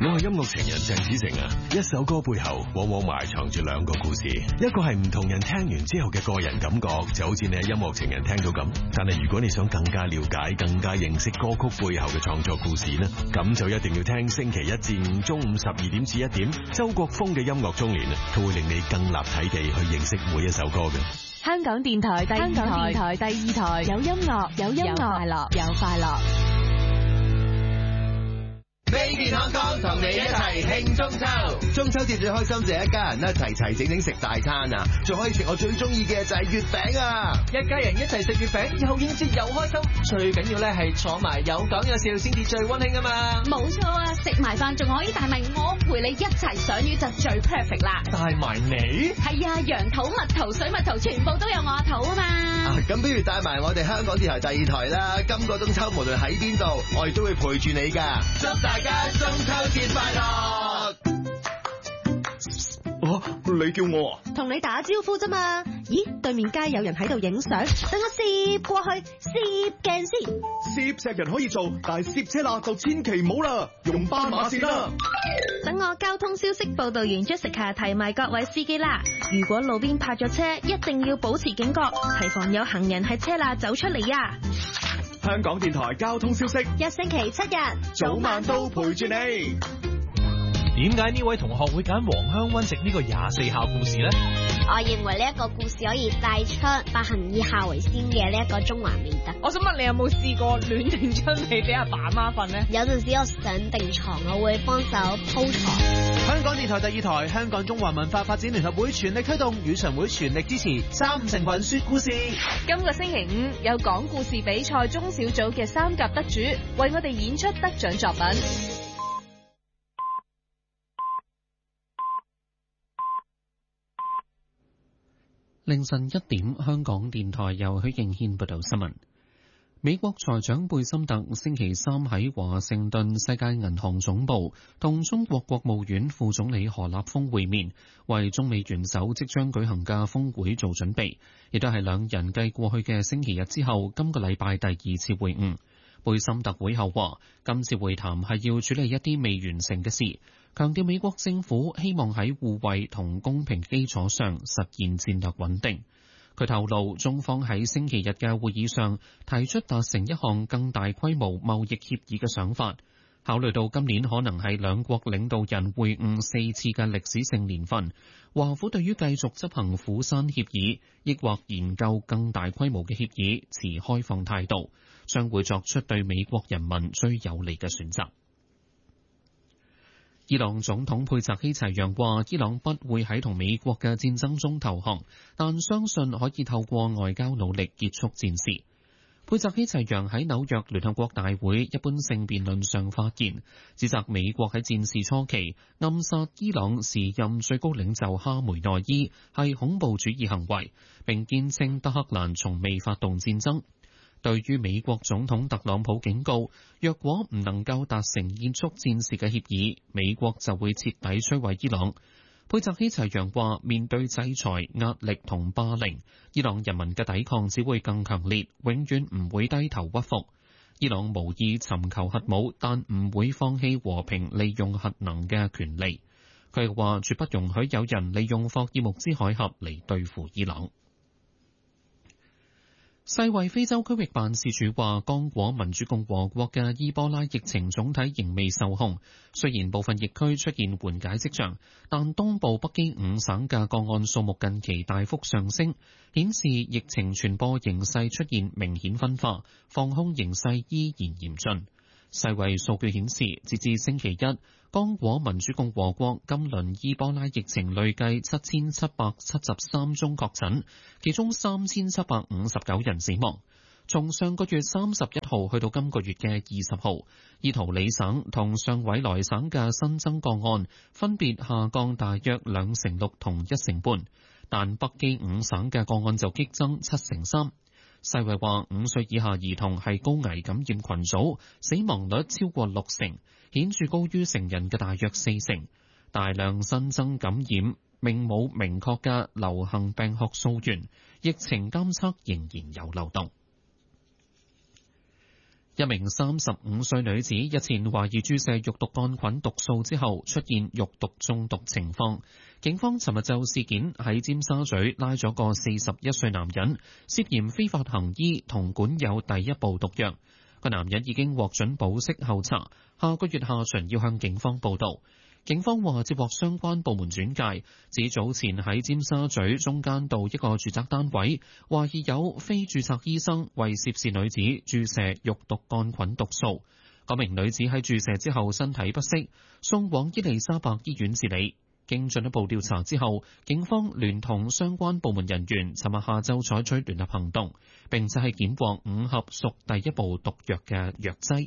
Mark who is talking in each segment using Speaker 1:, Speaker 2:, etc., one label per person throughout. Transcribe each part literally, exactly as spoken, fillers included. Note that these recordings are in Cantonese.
Speaker 1: 我係音樂情人鄭子誠啊！一首歌背後往往埋藏住兩個故事，一個係唔同人聽完之後嘅個人感覺，就好似你喺音樂情人聽到咁。但係如果你想更加了解、更加認識歌曲背後嘅創作故事呢，咁就一定要聽星期一至五中午十二點至一點，周國峰嘅音樂中年啊，佢會令你更立體地去認識每一首歌嘅。
Speaker 2: 香港電台第二台，香港電台第二台，有音樂，有音樂，快樂，有快樂。
Speaker 3: Made in Hong Kong 同你一齊慶中秋，中秋節最開心就係一家人咧齊齊整整食大餐啊！仲可以食我最中意嘅就係月餅啊！
Speaker 4: 一家人一齊食月餅，又應節又開心，最緊要咧係坐埋有講有笑先至最溫馨啊嘛！
Speaker 5: 冇錯啊，食埋飯仲可以帶埋我陪你一齊賞月就最 perfect 啦！
Speaker 4: 帶埋你？係
Speaker 5: 啊，羊肚、蜜桃、水蜜桃全部都有我肚啊嘛！
Speaker 3: 啊，咁不如帶埋我哋香港電台第二台啦！今個中秋無論喺邊度，我哋都會陪住你噶，祝大家中秋節快樂！
Speaker 6: 啊，你叫我啊？
Speaker 7: 同你打招呼啫嘛。咦，對面街有人喺度影相，等我攝過去，攝鏡先。
Speaker 6: 攝石人可以做，但係攝車罅就千祈唔好啦，用斑馬線啦。
Speaker 7: 等我交通消息報道員 Jessica 提埋各位司機啦，如果路邊泊咗車，一定要保持警覺，提防有行人喺車罅走出嚟啊！
Speaker 6: 香港電台交通消息，
Speaker 7: 一星期七日，
Speaker 6: 早晚都陪住你。
Speaker 8: 點解呢位同學會揀黃香溫食呢個廿四孝故事呢？
Speaker 9: 我認為呢一個故事可以帶出百行以孝為先嘅呢一個中華美德。
Speaker 10: 我想問你有冇試過亂定春被俾阿爸媽瞓呢？
Speaker 9: 有陣時我上定床，我會幫手鋪床。
Speaker 11: 香港電台第二台，香港中華文化發展聯合會全力推動，語常會全力支持三五成群說故事。
Speaker 10: 今個星期五有講故事比賽中小組嘅三甲得主為我哋演出得獎作品。
Speaker 12: 凌晨一點，香港電台由許敬軒報道新聞。美國財長貝森特星期三喺華盛頓世界銀行總部同中國國務院副總理何立峰會面，為中美元首即將舉行嘅峰會做準備，亦都係兩人繼過去嘅星期日之後，今個禮拜第二次會晤。貝森特會後話，今次會談係要處理一啲未完成嘅事，強調美國政府希望喺互惠同公平基礎上實現戰略穩定。佢透露，中方喺星期日嘅會議上提出達成一項更大規模貿易協議嘅想法。考慮到今年可能係兩國領導人會晤四次嘅歷史性年份，華府對於繼續執行釜山協議，抑或研究更大規模嘅協議，持開放態度，將會作出對美國人民最有利嘅選擇。伊朗總統佩澤希齊揚話，伊朗不會喺同美國嘅戰爭中投降，但相信可以透過外交努力結束戰事。佩澤希齊揚喺紐約聯合國大會一般性辯論上發言，指責美國喺戰事初期暗殺伊朗時任最高領袖哈梅內伊係恐怖主義行為，並堅稱德黑蘭從未發動戰爭。對於美國總統特朗普警告，若果唔能夠達成結束戰事嘅協議，美國就會徹底摧毀伊朗。佩澤希齊揚話，面對制裁、壓力同霸凌，伊朗人民嘅抵抗只會更強烈，永遠唔會低頭屈服。伊朗無意尋求核武，但唔會放棄和平利用核能嘅權利。佢又話，絕不容許有人利用霍爾木茲海峽嚟對付伊朗。世衛非洲區域辦事處話，剛果民主共和國嘅伊波拉疫情總體仍未受控，雖然部分疫區出現緩解跡象，但東部北基五省嘅個案數目近期大幅上升，顯示疫情傳播形勢出現明顯分化，防控形勢依然嚴峻。世衛數據顯示，截至星期一，剛果民主共和國今輪伊波拉疫情累計七千七百七十三宗確診，其中三千七百五十九人死亡。從上個月三十一號去到今個月嘅二十號，伊圖里省同上委萊省嘅新增個案分別下降大約兩成六同一成半，但北基五省嘅個案就激增七成三。世衛話，五歲以下兒童係高危感染群組，死亡率超過六成，顯著高於成人嘅大約四成。大量新增感染並冇明確嘅流行病學溯源，疫情監測仍然有漏洞。 一名三十五歲女子日前懷疑注射肉毒桿菌毒素之後出現肉毒中毒情況，警方尋日就事件喺尖沙咀拉咗個四十一歲男人，涉嫌非法行醫同管有第一部毒藥。個男人已經獲准保釋候查，下個月下旬要向警方報到。警方話接獲相關部門轉介，指早前喺尖沙咀中間道一個住宅單位，懷疑有非註冊醫生為涉事女子注射肉毒桿菌毒素。嗰名女子喺注射之後身體不適，送往伊利沙伯醫院治理。經進一步調查之後，警方聯同相關部門人員，尋日下晝採取聯合行動，並且係檢獲五盒屬第一部毒藥嘅藥劑。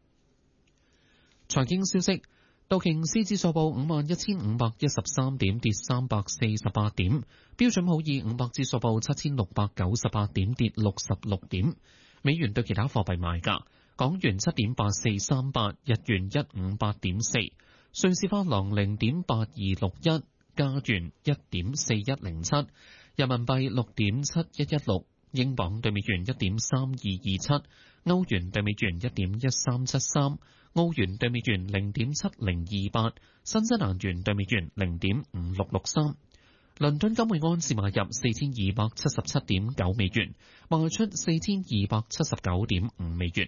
Speaker 12: 財經消息。道瓊斯指數報五萬一千五百一十三點，跌三百四十八點；標準普爾五百指數報七千六百九十八點，跌六十六點。美元對其他貨幣賣價：港元七點八四三八，日元一五八點四，瑞士法郎零點八二六一，加元一點四一零七，人民幣六點七一一六，英鎊對美元一點三二二七，歐元對美元一點一三七三。澳元對美元零點七零二八，新西蘭元對美元零點五六六三。倫敦金每安士買入四千二百七十七點九美元，賣出四千二百七十九點五美元。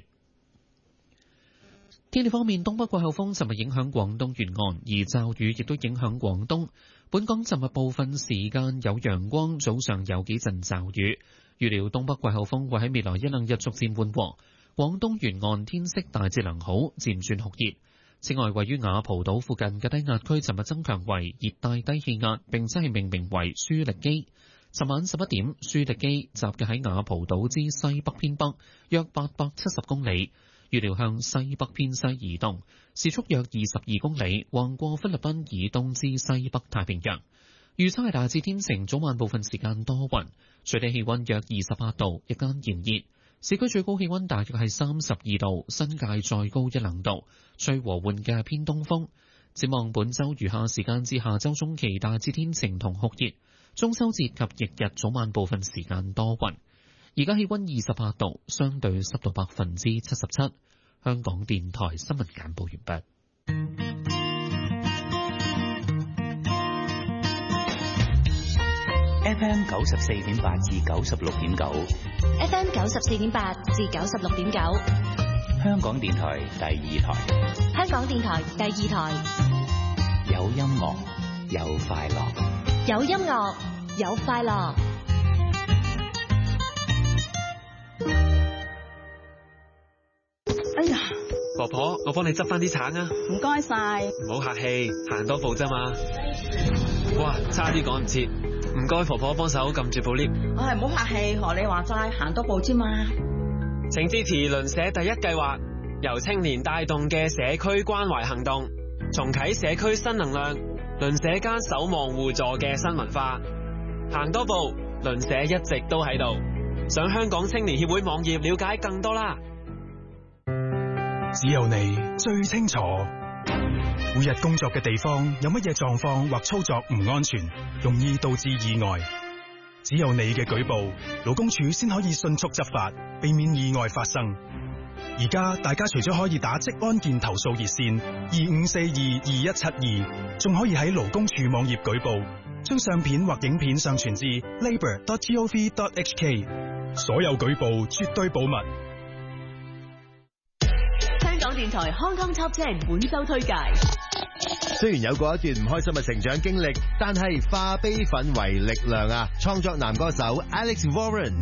Speaker 12: 天氣方面，東北季候風尋日影響廣東沿岸，而驟雨亦都影響廣東。本港尋日部分時間有陽光，早上有幾陣驟雨。預料東北季候風會喺未來一兩日逐漸緩和。廣東沿岸天色大致良好，漸轉酷熱。此外，位於雅蒲島附近嘅低壓區，尋日增強為熱帶低氣壓，並且係命名為舒力基。尋晚十一點，舒力基集結喺雅蒲島之西北偏北，約八百七十公里，預料向西北偏西移動，時速約二十二公里，橫過菲律賓以東之西北太平洋。預測係大致天晴，早晚部分時間多雲，最低氣溫約二十八度，日間炎熱。市區最高氣溫大約係三十二度，新界再高一兩度，吹和緩嘅偏東風。展望本週餘下時間至下週中期大致天晴同酷熱，中秋節及翌日早晚部分時間多雲。而家氣溫二十八度，相對濕度百分之七十七。香港電台新聞簡報完畢。
Speaker 13: F M 九十四點八至九十六點九
Speaker 2: ，F M 九十四點八至九十六點九，
Speaker 13: 香港電台第二台，
Speaker 2: 香港電台第二台，
Speaker 13: 有音樂，有快樂，
Speaker 2: 有音樂，有快樂。
Speaker 14: 哎呀，
Speaker 4: 婆婆，我幫你執翻啲橙啊！
Speaker 14: 唔該晒，
Speaker 4: 唔好客氣，行多步啫嘛。哇，差啲趕唔切。唔該，婆婆幫手撳住部 lift。
Speaker 14: 我係唔好客氣，學你話齋，行多步啫嘛。
Speaker 4: 請支持鄰舍第一計劃，由青年帶動嘅社區關懷行動，重啟社區新能量，鄰舍間守望互助嘅新文化。行多步，鄰舍一直都喺度。上香港青年協會網頁了解更多啦。
Speaker 15: 只有你最清楚。每日工作嘅地方有乜嘢狀況或操作唔安全，容易導致意外。只有你嘅舉報，勞工處先可以迅速執法，避免意外發生。而家大家除咗可以打職安健投訴熱線二五四二二一七二，仲可以喺勞工處網頁舉報，將相片或影片上傳至 labour dot gov dot h k。所有舉報絕對保密。
Speaker 2: 香港電台康康 Top 十本周推介。
Speaker 3: 雖然有過一段唔開心嘅成長經歷，但係化悲憤為力量啊！創作男歌手 Alex Warren